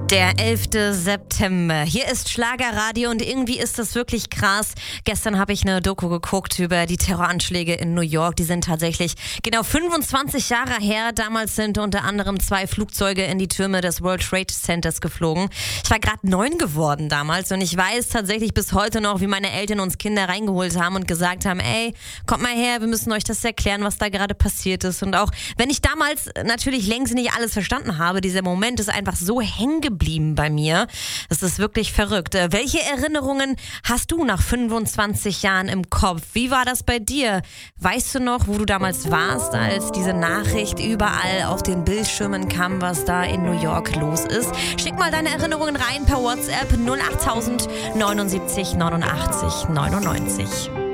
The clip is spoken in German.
Der 11. September. Hier ist Schlagerradio und irgendwie ist das wirklich krass. Gestern habe ich eine Doku geguckt über die Terroranschläge in New York. Die sind tatsächlich genau 25 Jahre her. Damals sind unter anderem 2 Flugzeuge in die Türme des World Trade Centers geflogen. Ich war gerade 9 geworden damals und ich weiß tatsächlich bis heute noch, wie meine Eltern uns Kinder reingeholt haben und gesagt haben, ey, kommt mal her, wir müssen euch das erklären, was da gerade passiert ist. Und auch wenn ich damals natürlich längst nicht alles verstanden habe, dieser Moment ist einfach so hängen geblieben bei mir. Das ist wirklich verrückt. Welche Erinnerungen hast du nach 25 Jahren im Kopf? Wie war das bei dir? Weißt du noch, wo du damals warst, als diese Nachricht überall auf den Bildschirmen kam, was da in New York los ist? Schick mal deine Erinnerungen rein per WhatsApp 08000 79 89 99.